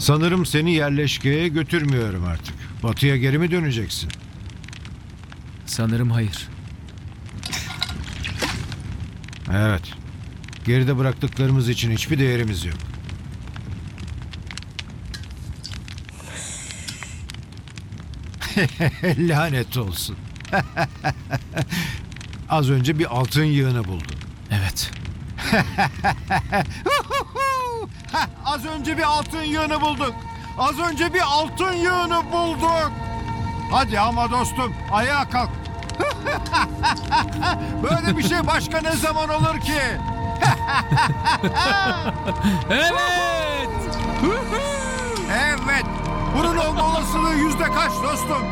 Sanırım seni yerleşkeye götürmüyorum artık. Batıya geri mi döneceksin? Sanırım hayır. Evet. Geride bıraktıklarımız için hiçbir değerimiz yok. Lanet olsun. Az önce bir altın yığını buldum. Evet. Az önce bir altın yığını bulduk. Az önce bir altın yığını bulduk. Hadi ama dostum, ayağa kalk. Böyle bir şey başka ne zaman olur ki? Evet. Evet. Bunun olma olasılığı yüzde kaç dostum?